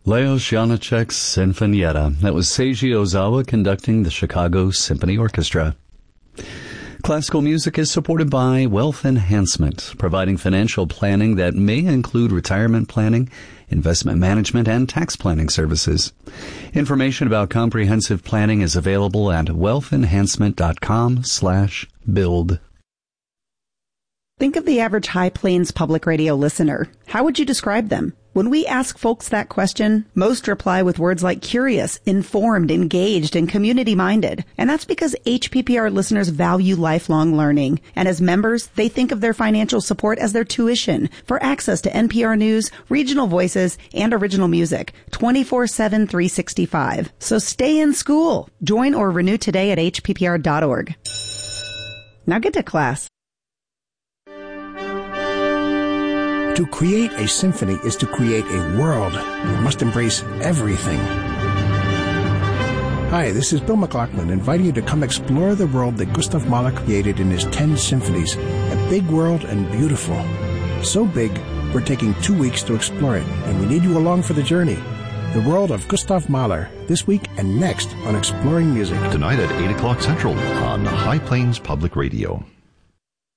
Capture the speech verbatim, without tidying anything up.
Leos Janáček's Sinfonietta. That was Seiji Ozawa conducting the Chicago Symphony Orchestra. Classical music is supported by Wealth Enhancement, providing financial planning that may include retirement planning, investment management, and tax planning services. Information about comprehensive planning is available at wealth enhancement dot com slash build. Think of the average High Plains Public Radio listener. How would you describe them? When we ask folks that question, most reply with words like curious, informed, engaged, and community-minded. And that's because H P P R listeners value lifelong learning. And as members, they think of their financial support as their tuition for access to N P R News, regional voices, and original music, twenty-four seven, three sixty-five. So stay in school. Join or renew today at h p p r dot org. Now get to class. To create a symphony is to create a world. You must embrace everything. Hi, this is Bill McLaughlin, inviting you to come explore the world that Gustav Mahler created in his ten symphonies. A big world and beautiful. So big, we're taking two weeks to explore it, and we need you along for the journey. The world of Gustav Mahler, this week and next on Exploring Music. Tonight at eight o'clock Central on High Plains Public Radio.